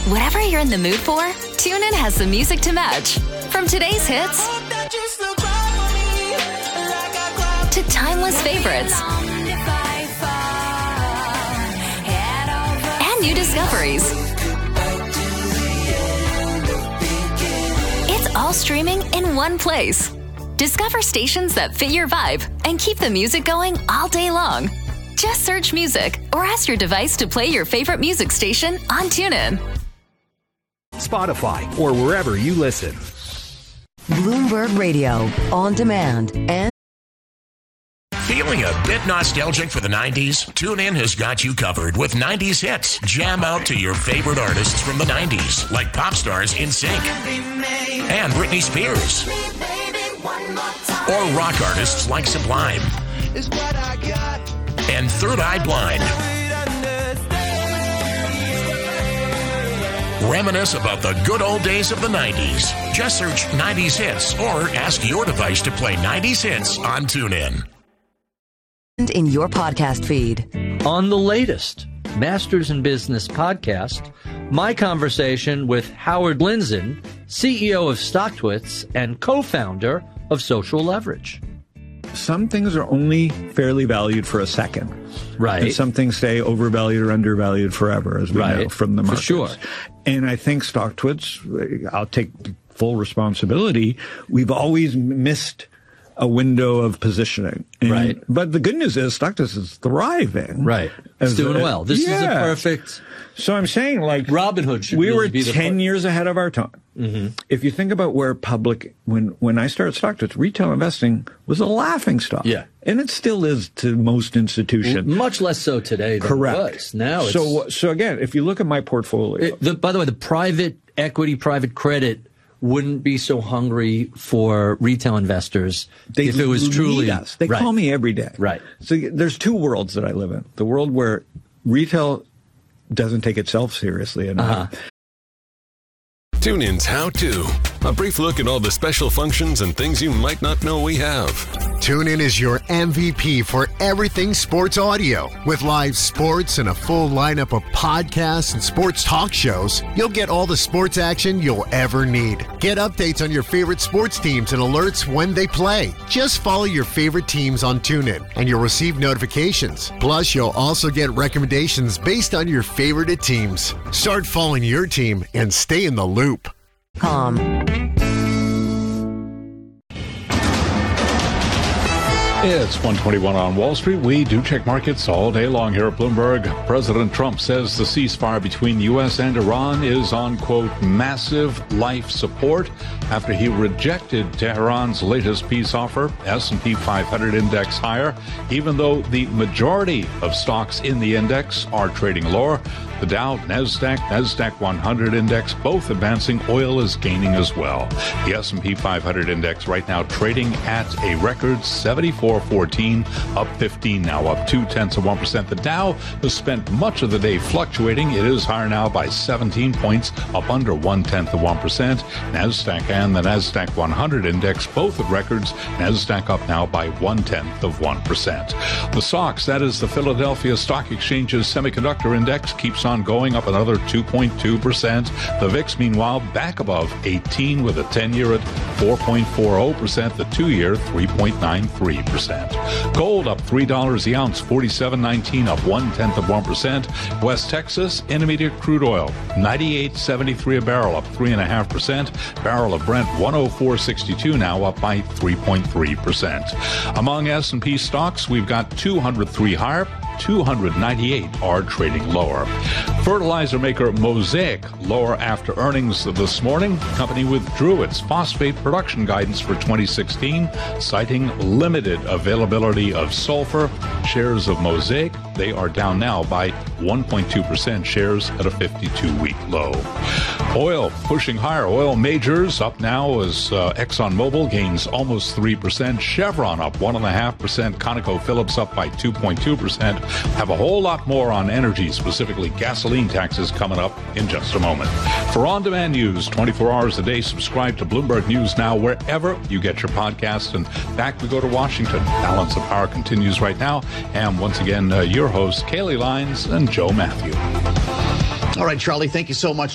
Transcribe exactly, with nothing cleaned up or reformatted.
Whatever you're in the mood for, TuneIn has the music to match. From today's hits to timeless favorites and new discoveries. It's all streaming in one place. Discover stations that fit your vibe and keep the music going all day long. Just search music or ask your device to play your favorite music station on TuneIn. Spotify, or wherever you listen. Bloomberg Radio, on demand and... Feeling a bit nostalgic for the nineties? TuneIn has got you covered with nineties hits. Jam out to your favorite artists from the nineties, like pop stars NSYNC and Britney Spears. Or rock artists like Sublime and Third Eye Blind. Reminisce about the good old days of the nineties. Just search nineties hits or ask your device to play nineties hits on TuneIn. In your podcast feed. On the latest Masters in Business podcast, my conversation with Howard Lindzen, C E O of StockTwits and co-founder of Social Leverage. Some things are only fairly valued for a second. Right. And some things stay overvalued or undervalued forever, as we right. know from the markets. For sure. And I think StockTwits, I'll take full responsibility, we've always missed a window of positioning. And, right. But the good news is StockTwits is thriving. Right. It's doing a, well. This yeah. is a perfect... So I'm saying, like... Robinhood should We really were be the ten part- years ahead of our time. Mm-hmm. If you think about where public... When, when I started StockTwits, retail investing was a laughing stock. Yeah. And it still is to most institutions. Much less so today than Correct. it was. Now it's... So, so again, if you look at my portfolio... It, the, by the way, the private equity, private credit wouldn't be so hungry for retail investors they if it was truly... us. They right. call me every day. Right. So there's two worlds that I live in. The world where retail doesn't take itself seriously enough. Uh-huh. TuneIn's How To. A brief look at all the special functions and things you might not know we have. TuneIn is your M V P for everything sports audio. With live sports and a full lineup of podcasts and sports talk shows, you'll get all the sports action you'll ever need. Get updates on your favorite sports teams and alerts when they play. Just follow your favorite teams on TuneIn, and you'll receive notifications. Plus, you'll also get recommendations based on your favorite teams. Start following your team and stay in the loop. Com. It's one twenty-one on Wall Street. We do check markets all day long here at Bloomberg. President Trump says the ceasefire between the U S and Iran is on, quote, massive life support after he rejected Tehran's latest peace offer. S and P five hundred index higher, even though the majority of stocks in the index are trading lower. The Dow, NASDAQ, NASDAQ one hundred index, both advancing. Oil is gaining as well. The S and P five hundred index right now trading at a record seventy-four fourteen, up fifteen now, up two tenths of one percent. The Dow has spent much of the day fluctuating. It is higher now by seventeen points, up under one tenth of one percent. NASDAQ and the NASDAQ one hundred index, both at records. NASDAQ up now by one tenth of one percent. The S O X, that is the Philadelphia Stock Exchange's semiconductor index, keeps on going up another two point two percent. The V I X, meanwhile, back above eighteen with a ten-year at four point four zero percent, the two-year three point nine three percent. Gold up three dollars the ounce, forty-seven nineteen, up one-tenth of one percent. West Texas Intermediate crude oil, ninety-eight seventy-three a barrel, up three point five percent. Barrel of Brent, one oh four sixty-two now, up by three point three percent. Among S and P stocks, we've got two hundred three higher, two hundred ninety-eight are trading lower. Fertilizer maker Mosaic lower after earnings this morning. The company withdrew its phosphate production guidance for twenty sixteen, citing limited availability of sulfur. Shares of Mosaic, they are down now by one point two percent, shares at a fifty-two week low. Oil pushing higher. Oil majors up now as uh, ExxonMobil gains almost three percent. Chevron up one point five percent. ConocoPhillips up by two point two percent. Have a whole lot more on energy, specifically gasoline taxes, coming up in just a moment. For on-demand news, twenty-four hours a day, subscribe to Bloomberg News Now wherever you get your podcasts. And back we go to Washington. Balance of Power continues right now. And once again, uh, your hosts, Kaylee Lyons and Joe Matthew. All right, Charlie, thank you so much.